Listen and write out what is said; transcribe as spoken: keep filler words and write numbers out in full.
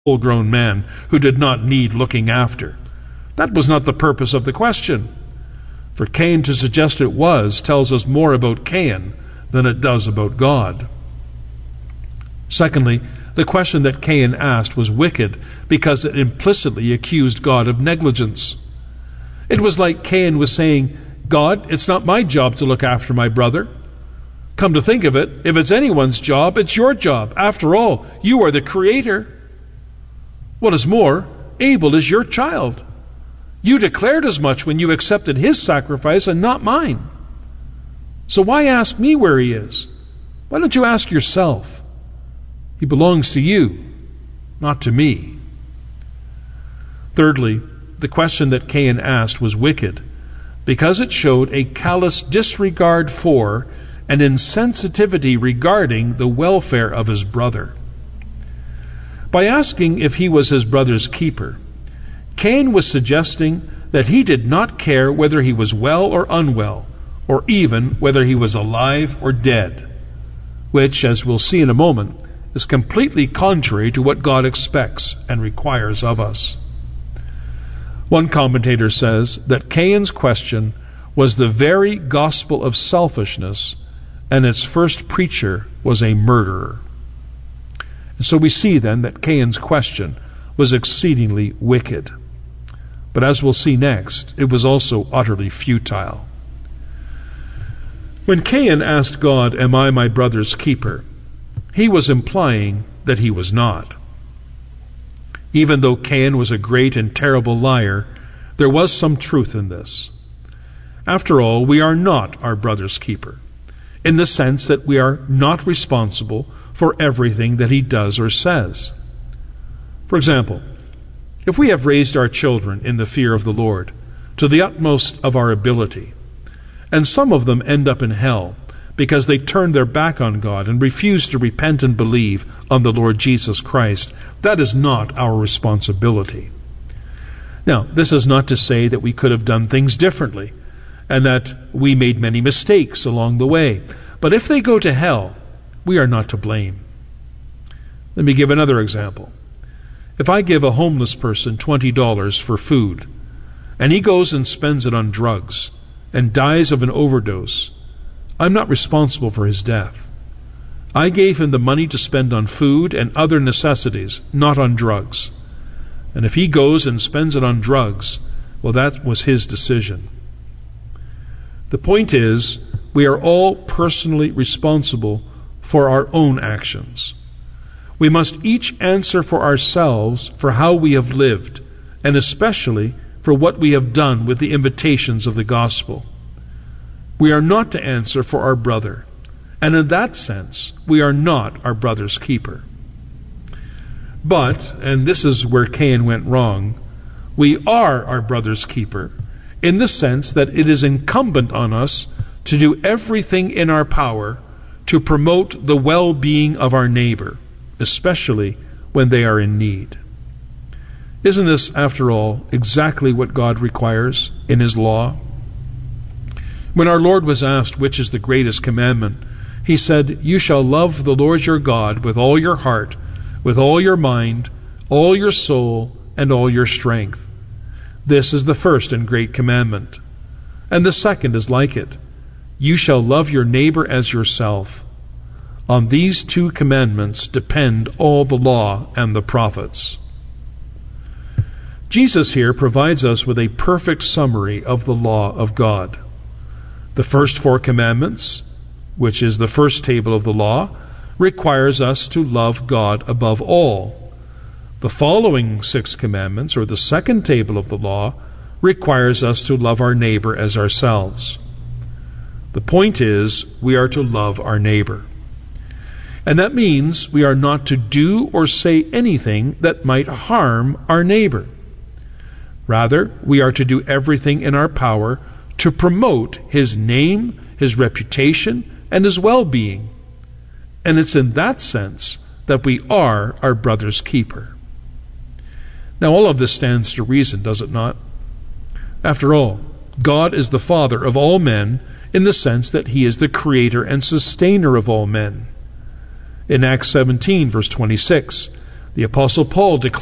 full-grown man who did not need looking after. That was not the purpose of the question. For Cain to suggest it was tells us more about Cain than it does about God. Secondly, the question that Cain asked was wicked because it implicitly accused God of negligence. It was like Cain was saying, God, it's not my job to look after my brother. Come to think of it, if it's anyone's job, it's your job. After all, you are the creator. What is more, Abel is your child. You declared as much when you accepted his sacrifice and not mine. So why ask me where he is? Why don't you ask yourself? He belongs to you, not to me. Thirdly, the question that Cain asked was wicked because it showed a callous disregard for and insensitivity regarding the welfare of his brother. By asking if he was his brother's keeper, Cain was suggesting that he did not care whether he was well or unwell, or even whether he was alive or dead, which, as we'll see in a moment, is completely contrary to what God expects and requires of us. One commentator says that Cain's question was the very gospel of selfishness, and its first preacher was a murderer. And so we see then that Cain's question was exceedingly wicked. But as we'll see next, it was also utterly futile. When Cain asked God, "Am I my brother's keeper?" he was implying that he was not. Even though Cain was a great and terrible liar, there was some truth in this. After all, we are not our brother's keeper, in the sense that we are not responsible for everything that he does or says. For example, if we have raised our children in the fear of the Lord to the utmost of our ability, and some of them end up in hell because they turn their back on God and refuse to repent and believe on the Lord Jesus Christ, that is not our responsibility. Now, this is not to say that we could have done things differently and that we made many mistakes along the way. But if they go to hell, we are not to blame. Let me give another example. If I give a homeless person twenty dollars for food, and he goes and spends it on drugs and dies of an overdose, I'm not responsible for his death. I gave him the money to spend on food and other necessities, not on drugs. And if he goes and spends it on drugs, well, that was his decision. The point is, we are all personally responsible for our own actions. We must each answer for ourselves for how we have lived, and especially for what we have done with the invitations of the gospel. We are not to answer for our brother, and in that sense, we are not our brother's keeper. But, and this is where Cain went wrong, we are our brother's keeper, in the sense that it is incumbent on us to do everything in our power to promote the well-being of our neighbor, especially when they are in need. Isn't this, after all, exactly what God requires in His law? When our Lord was asked which is the greatest commandment, He said, "You shall love the Lord your God with all your heart, with all your mind, all your soul, and all your strength. This is the first and great commandment. And the second is like it. You shall love your neighbor as yourself. On these two commandments depend all the law and the prophets." Jesus here provides us with a perfect summary of the law of God. The first four commandments, which is the first table of the law, requires us to love God above all. The following six commandments, or the second table of the law, requires us to love our neighbor as ourselves. The point is, we are to love our neighbor. And that means we are not to do or say anything that might harm our neighbor. Rather, we are to do everything in our power to promote his name, his reputation, and his well-being. And it's in that sense that we are our brother's keeper. Now, all of this stands to reason, does it not? After all, God is the Father of all men in the sense that He is the creator and sustainer of all men. In Acts seventeen, verse twenty-six, The Apostle Paul declared